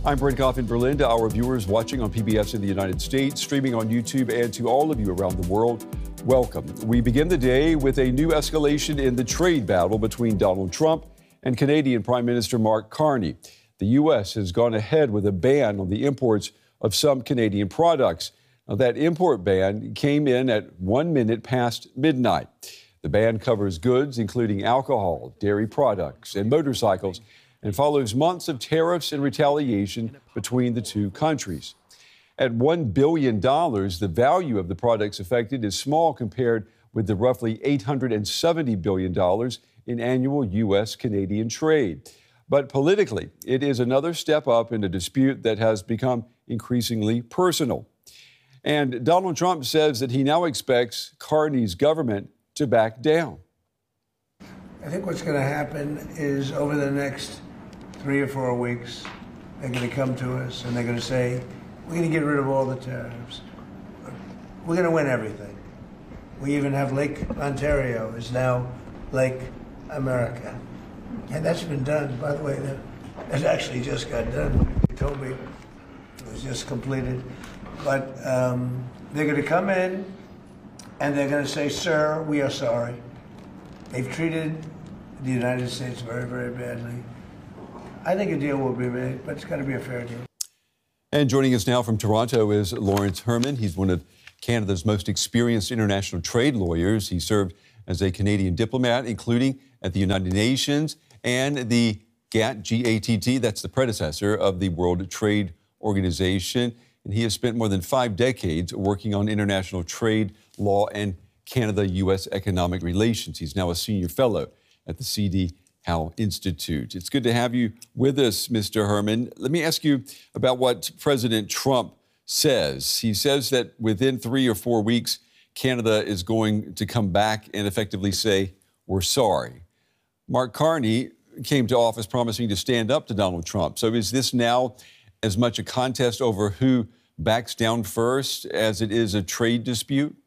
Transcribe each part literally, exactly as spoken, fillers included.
I'm Brent Goff in Berlin. To our viewers watching on P B S in the United States, streaming on YouTube, and to all of you around the world, welcome. We begin the day with a new escalation in the trade battle between Donald Trump and Canadian Prime Minister Mark Carney. The U S has gone ahead with a ban on the imports of some Canadian products. Now, that import ban came in at one minute past midnight. The ban covers goods including alcohol, dairy products, and motorcycles, and follows months of tariffs and retaliation between the two countries. At one billion dollars, the value of the products affected is small compared with the roughly eight hundred seventy billion dollars in annual U S Canadian trade. But politically, it is another step up in a dispute that has become increasingly personal. And Donald Trump says that he now expects Carney's government to back down. I think what's going to happen is over the next three or four weeks, they're going to come to us and they're going to say, we're going to get rid of all the tariffs. We're going to win everything. We even have Lake Ontario is now Lake America. And that's been done, by the way, that, that actually just got done. They told me it was just completed. But um, they're going to come in and they're going to say, sir, we are sorry. They've treated the United States very, very badly. I think a deal will be made, but it's got to be a fair deal. And joining us now from Toronto is Lawrence Herman. He's one of Canada's most experienced international trade lawyers. He served as a Canadian diplomat, including at the United Nations and the GATT, G A T T, that's the predecessor of the World Trade Organization. And he has spent more than five decades working on international trade law and Canada-U S economic relations. He's now a senior fellow at the C D Howe Institute. It's good to have you with us, Mister Herman. Let me ask you about what President Trump says. He says that within three or four weeks, Canada is going to come back and effectively say, we're sorry. Mark Carney came to office promising to stand up to Donald Trump. So is this now as much a contest over who backs down first as it is a trade dispute?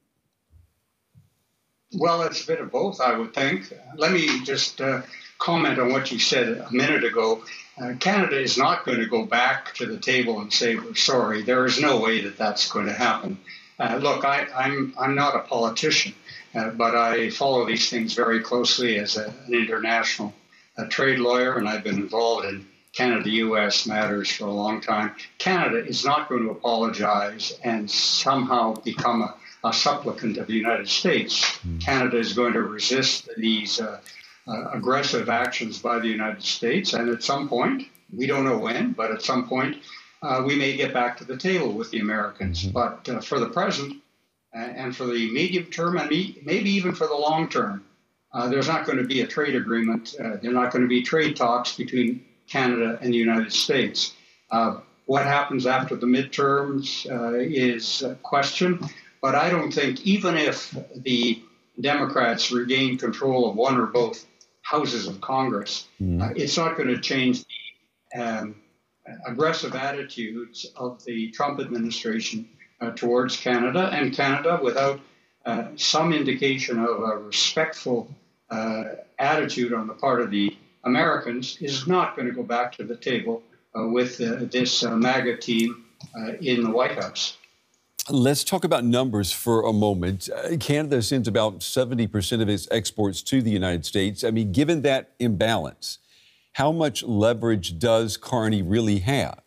Well, it's a bit of both, I would think. Let me just uh, comment on what you said a minute ago. Uh, Canada is not going to go back to the table and say, we're sorry. There is no way that that's going to happen. Uh, look, I, I'm, I'm not a politician, uh, but I follow these things very closely as a, an international uh, trade lawyer, and I've been involved in Canada-U S matters for a long time. Canada is not going to apologize and somehow become a, a supplicant of the United States. Mm. Canada is going to resist these uh, uh, aggressive actions by the United States, and at some point, we don't know when, but at some point, uh, we may get back to the table with the Americans. Mm-hmm. But uh, for the present, uh, and for the medium term, and maybe even for the long term, uh, there's not going to be a trade agreement. Uh, there are not going to be trade talks between Canada and the United States. Uh, what happens after the midterms uh, is a question, but I don't think even if the Democrats regain control of one or both houses of Congress, mm. uh, it's not going to change the um, aggressive attitudes of the Trump administration uh, towards Canada, and Canada, without uh, some indication of a respectful uh, attitude on the part of the Americans, is not going to go back to the table uh, with uh, this uh, MAGA team uh, in the White House. Let's talk about numbers for a moment. Uh, Canada sends about seventy percent of its exports to the United States. I mean, given that imbalance, how much leverage does Carney really have?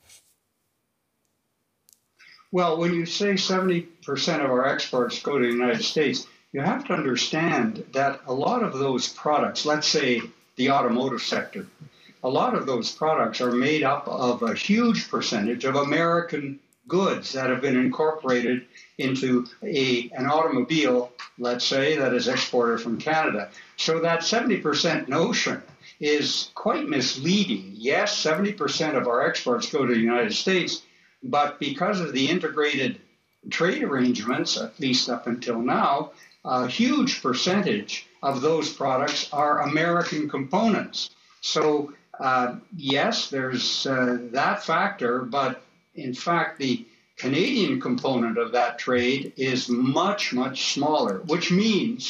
Well, when you say seventy percent of our exports go to the United States, you have to understand that a lot of those products, let's say the automotive sector, a lot of those products are made up of a huge percentage of American goods that have been incorporated into a, an automobile, let's say, that is exported from Canada. So that seventy percent notion is quite misleading. Yes, seventy percent of our exports go to the United States, but because of the integrated trade arrangements, at least up until now, a huge percentage of those products are American components. So, uh, yes, there's uh, that factor, but in fact, the Canadian component of that trade is much, much smaller, which means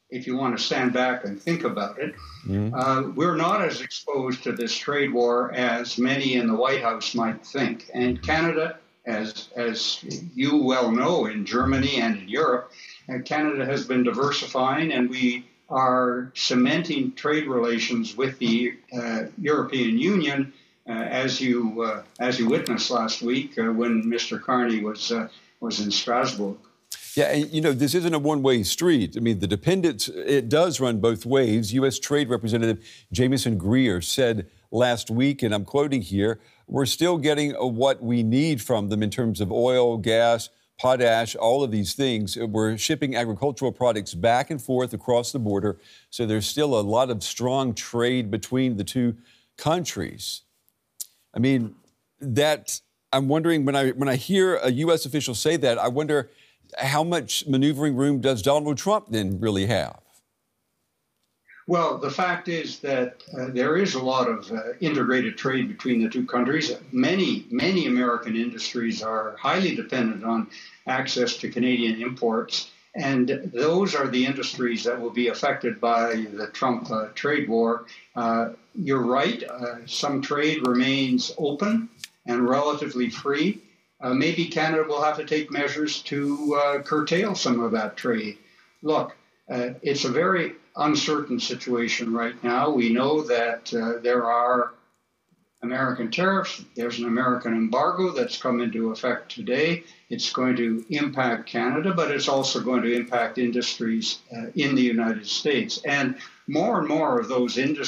if you want to stand back and think about it, mm-hmm. uh, we're not as exposed to this trade war as many in the White House might think. And Canada, as as you well know, in Germany and in Europe, uh, Canada has been diversifying, and we are cementing trade relations with the uh, European Union, uh, as you uh, as you witnessed last week uh, when Mister Carney was uh, was in Strasbourg. Yeah, and, you know, this isn't a one-way street. I mean, the dependence, it does run both ways. U S Trade Representative Jamieson Greer said last week, and I'm quoting here, we're still getting what we need from them in terms of oil, gas, potash, all of these things. We're shipping agricultural products back and forth across the border. So there's still a lot of strong trade between the two countries. I mean, that, I'm wondering, when I when I hear a U S official say that, I wonder, how much maneuvering room does Donald Trump then really have? Well, the fact is that uh, there is a lot of uh, integrated trade between the two countries. Many, many American industries are highly dependent on access to Canadian imports, and those are the industries that will be affected by the Trump uh, trade war. Uh, you're right, uh, some trade remains open and relatively free. Uh, maybe Canada will have to take measures to uh, curtail some of that trade. Look, uh, it's a very uncertain situation right now. We know that uh, there are American tariffs. There's an American embargo that's come into effect today. It's going to impact Canada, but it's also going to impact industries uh, in the United States. And more and more of those industries